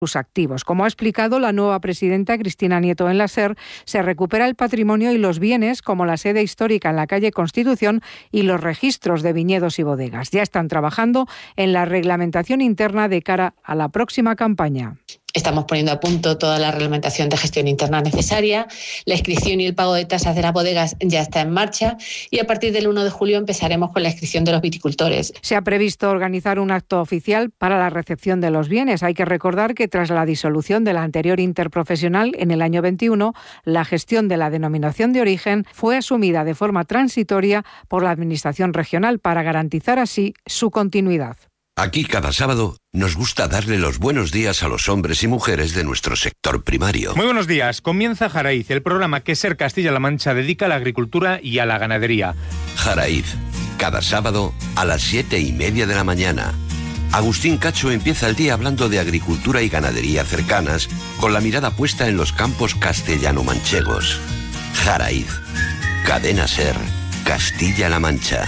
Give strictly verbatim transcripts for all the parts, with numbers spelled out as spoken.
sus activos. Como ha explicado la nueva presidenta Cristina Nieto en la SER, se recupera el patrimonio y los bienes como la sede histórica en la calle Constitución y los registros de viñedos y bodegas. Ya están trabajando en la reglamentación interna de cara a la próxima campaña. Estamos poniendo a punto toda la reglamentación de gestión interna necesaria. La inscripción y el pago de tasas de las bodegas ya está en marcha y a partir del uno de julio empezaremos con la inscripción de los viticultores. Se ha previsto organizar un acto oficial para la recepción de los bienes. Hay que recordar que tras la disolución de la anterior interprofesional en el año veintiuno, la gestión de la denominación de origen fue asumida de forma transitoria por la Administración regional para garantizar así su continuidad. Aquí cada sábado nos gusta darle los buenos días a los hombres y mujeres de nuestro sector primario. Muy buenos días. Comienza Jaraíz, el programa que SER Castilla-La Mancha dedica a la agricultura y a la ganadería. Jaraíz, cada sábado a las siete y media de la mañana. Agustín Cacho empieza el día hablando de agricultura y ganadería cercanas, con la mirada puesta en los campos castellano-manchegos. Jaraíz, Cadena SER, Castilla-La Mancha.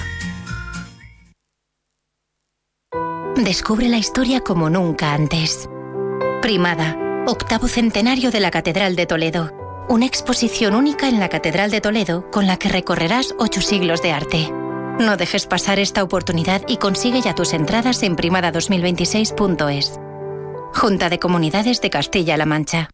Descubre la historia como nunca antes. Primada, octavo centenario de la Catedral de Toledo. Una exposición única en la Catedral de Toledo con la que recorrerás ocho siglos de arte. No dejes pasar esta oportunidad y consigue ya tus entradas en primada dos mil veintiséis punto es. Junta de Comunidades de Castilla-La Mancha.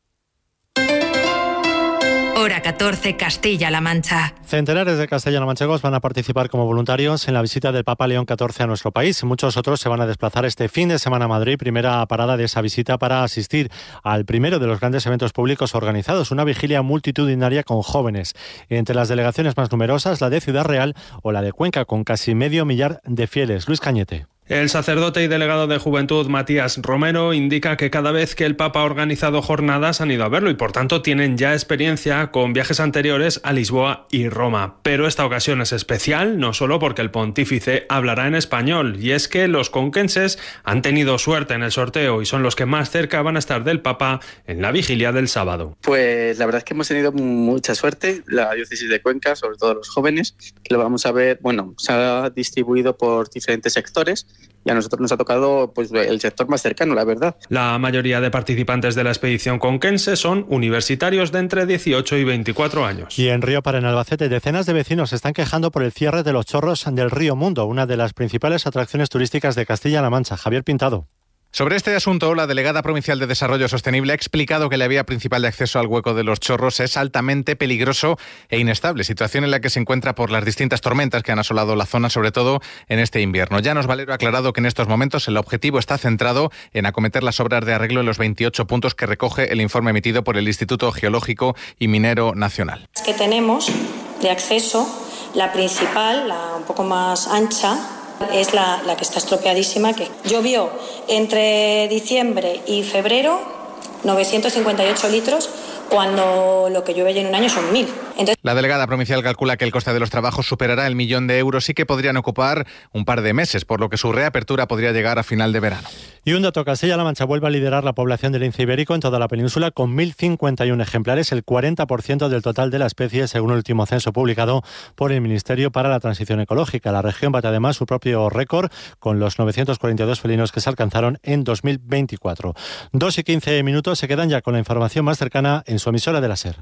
Hora catorce, Castilla-La Mancha. Centenares de castellano-manchegos van a participar como voluntarios en la visita del Papa León catorce a nuestro país. Muchos otros se van a desplazar este fin de semana a Madrid, primera parada de esa visita para asistir al primero de los grandes eventos públicos organizados, una vigilia multitudinaria con jóvenes. Entre las delegaciones más numerosas, la de Ciudad Real o la de Cuenca, con casi medio millar de fieles. Luis Cañete. El sacerdote y delegado de Juventud Matías Romero indica que cada vez que el Papa ha organizado jornadas han ido a verlo y por tanto tienen ya experiencia con viajes anteriores a Lisboa y Roma. Pero esta ocasión es especial, no solo porque el pontífice hablará en español, y es que los conquenses han tenido suerte en el sorteo y son los que más cerca van a estar del Papa en la vigilia del sábado. Pues la verdad es que hemos tenido mucha suerte, la diócesis de Cuenca, sobre todo los jóvenes, que lo vamos a ver, bueno, se ha distribuido por diferentes sectores, y a nosotros nos ha tocado pues el sector más cercano, la verdad. La mayoría de participantes de la expedición conquense son universitarios de entre dieciocho y veinticuatro años. Y en Río Para, en Albacete, decenas de vecinos se están quejando por el cierre de los chorros del río Mundo, una de las principales atracciones turísticas de Castilla-La Mancha. Javier Pintado. Sobre este asunto, la delegada provincial de Desarrollo Sostenible ha explicado que la vía principal de acceso al hueco de los chorros es altamente peligroso e inestable, situación en la que se encuentra por las distintas tormentas que han asolado la zona, sobre todo en este invierno. Llanos Valero ha aclarado que en estos momentos el objetivo está centrado en acometer las obras de arreglo en los veintiocho puntos que recoge el informe emitido por el Instituto Geológico y Minero Nacional. Que tenemos de acceso, la principal, la un poco más ancha, es la, la que está estropeadísima, que llovió entre diciembre y febrero novecientos cincuenta y ocho litros, cuando lo que llueve en un año son mil. Entonces... La delegada provincial calcula que el coste de los trabajos superará el millón de euros y que podrían ocupar un par de meses, por lo que su reapertura podría llegar a final de verano. Y un dato, Castilla-La Mancha vuelve a liderar la población del lince ibérico en toda la península con mil cincuenta y uno ejemplares, el cuarenta por ciento del total de la especie, según el último censo publicado por el Ministerio para la Transición Ecológica. La región bate además su propio récord con los novecientos cuarenta y dos felinos que se alcanzaron en dos mil veinticuatro. Dos y quince minutos, se quedan ya con la información más cercana en su emisora de la SER.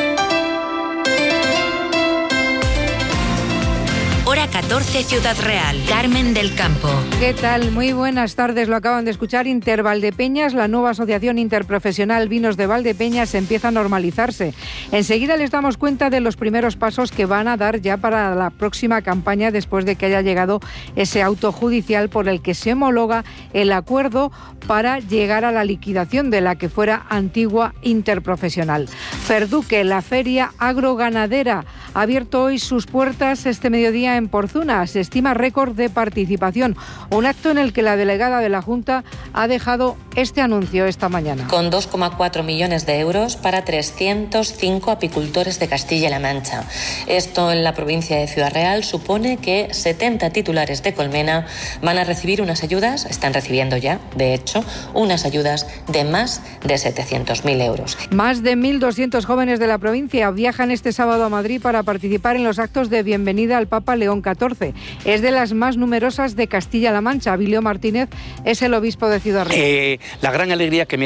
Hora catorce, Ciudad Real. Carmen del Campo. ¿Qué tal? Muy buenas tardes. Lo acaban de escuchar. Intervaldepeñas, la nueva asociación interprofesional Vinos de Valdepeñas, empieza a normalizarse. Enseguida les damos cuenta de los primeros pasos que van a dar ya para la próxima campaña, después de que haya llegado ese auto judicial por el que se homologa el acuerdo para llegar a la liquidación de la que fuera antigua interprofesional. Ferduque, la feria agroganadera, ha abierto hoy sus puertas este mediodía en Porzuna. Se estima récord de participación. Un acto en el que la delegada de la Junta ha dejado este anuncio esta mañana. Con dos coma cuatro millones de euros para trescientos cinco apicultores de Castilla-La Mancha. Esto en la provincia de Ciudad Real supone que setenta titulares de colmena van a recibir unas ayudas, están recibiendo ya, de hecho, unas ayudas de más de setecientos mil euros. Más de mil doscientos jóvenes de la provincia viajan este sábado a Madrid para participar en los actos de bienvenida al Papa León catorce. Es de las más numerosas de Castilla-La Mancha. Abilio Martínez es el obispo de Ciudad Real. Eh, la gran alegría que me